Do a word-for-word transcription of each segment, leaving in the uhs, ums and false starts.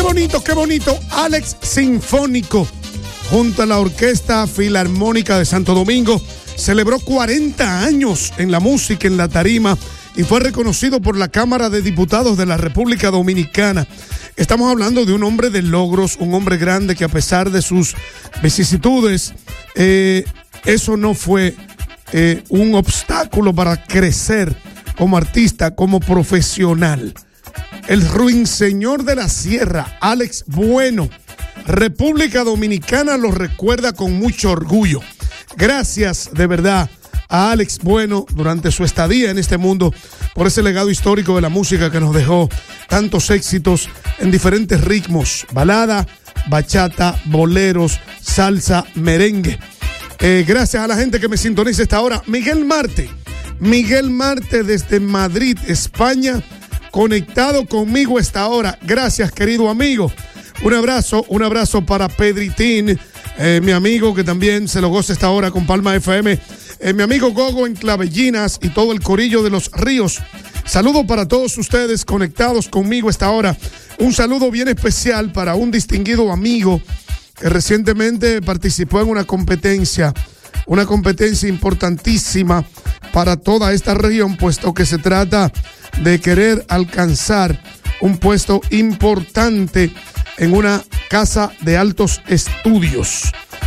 bonito, qué bonito. Alex Sinfónico, junto a la Orquesta Filarmónica de Santo Domingo, celebró cuarenta años en la música, en la tarima, y fue reconocido por la Cámara de Diputados de la República Dominicana. Estamos hablando de un hombre de logros, un hombre grande que, a pesar de sus vicisitudes, eh, eso no fue eh, un obstáculo para crecer como artista, como profesional. El ruiseñor de la sierra, Alex Bueno, República Dominicana lo recuerda con mucho orgullo. Gracias de verdad a Alex Bueno durante su estadía en este mundo por ese legado histórico de la música que nos dejó tantos éxitos en diferentes ritmos: balada, bachata, boleros, salsa, merengue. Eh, gracias a la gente que me sintoniza esta hora. Miguel Marte, Miguel Marte desde Madrid, España, conectado conmigo esta hora. Gracias, querido amigo. Un abrazo, un abrazo para Pedritín, eh, mi amigo que también se lo goza esta hora con Palma F M. Eh, mi amigo Gogo en Clavellinas y todo el corillo de Los Ríos. Saludo para todos ustedes conectados conmigo esta hora. Un saludo bien especial para un distinguido amigo que recientemente participó en una competencia, una competencia importantísima para toda esta región, puesto que se trata de querer alcanzar un puesto importante en una casa de altos estudios.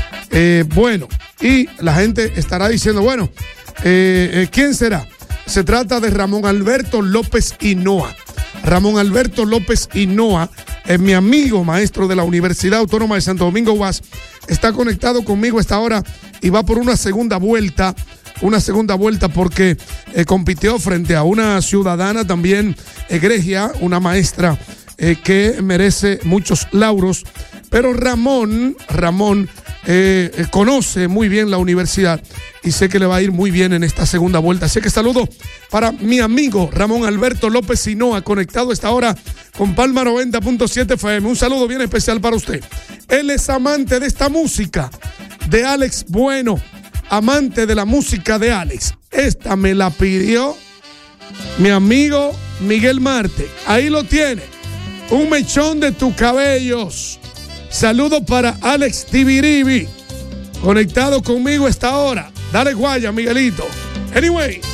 Eh, bueno, y la gente estará diciendo, bueno, eh, eh, ¿quién será? Se trata de Ramón Alberto López Hinoa. Ramón Alberto López Hinoa es mi amigo, maestro de la Universidad Autónoma de Santo Domingo U A S. Está conectado conmigo a esta hora y va por una segunda vuelta, una segunda vuelta porque eh, compitió frente a una ciudadana también egregia, una maestra eh, que merece muchos lauros. Pero Ramón, Ramón eh, eh, conoce muy bien la universidad y sé que le va a ir muy bien en esta segunda vuelta. Así que saludo para mi amigo Ramón Alberto López Hinoa, conectado a esta hora con Palma noventa punto siete F M. Un saludo bien especial para usted. Él es amante de esta música de Alex Bueno, amante de la música de Alex. Esta me la pidió mi amigo Miguel Marte. Ahí lo tiene. Un mechón de tus cabellos. Saludo para Alex Tibiribi, conectado conmigo a esta hora. Dale guaya, Miguelito. Anyway.